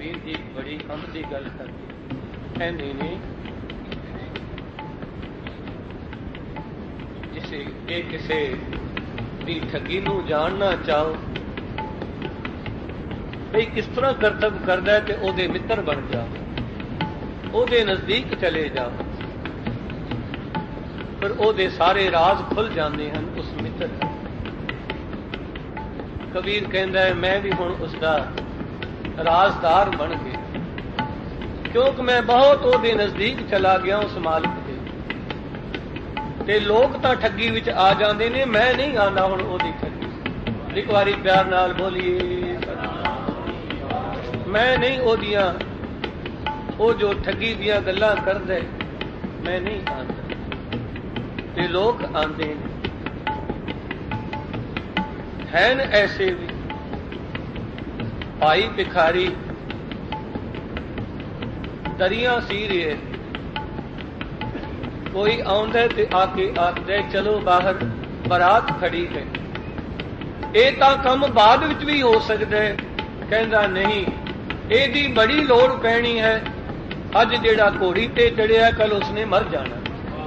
कबीर जी बड़ी अंब की गल करते कहते ने जिसे ये किसी की ठगी नूं जानना चाहो भई किस तरह करतब करदा है ते ओदे मित्र बन जाओ, ओदे नजदीक चले जाओ, पर ओदे सारे राज खुल जाते हैं उस मित्र दे। कबीर कहता है मैं भी हुण उसका राजदार बन गया, क्योंकि मैं बहुत ओदे नजदीक चला गया उस मालिक दे। ते लोग तां ठगी विच आ जाते ने, मैं नहीं आना हुण ओदी ठगी। एक बारी प्यार नाल बोलिए मैं नहीं ओदियां ओ जो ठगी दियां गल्लां करदे मैं नहीं आंदा, ते लोग आंदे हैं ऐसे भी। भाई भिखारी दरिया सी रहे, कोई आउंदा ते आके आखदा चलो बाहर बरात खड़ी है, ये तां कम बाद विच भी हो सकदा है। कहंदा नहीं, ਇਹਦੀ बड़ी लोड़ पैनी है, अज जेड़ा घोड़ी ते चढ़िया कल उसने मर जाना।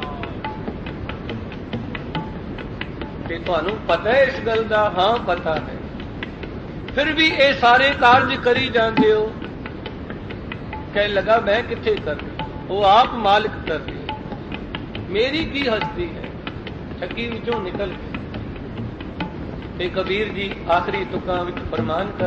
ते तुहानू पता है इस गल दा? हाँ पता है, फिर भी ये सारे कार्य करी जाते हो। कह लगा मैं किथे कर रही, वो आप मालिक कर रही, मेरी की हस्ती है। ठगी विचों निकल गए। ते कबीर जी आखिरी तुकां विच फरमान कर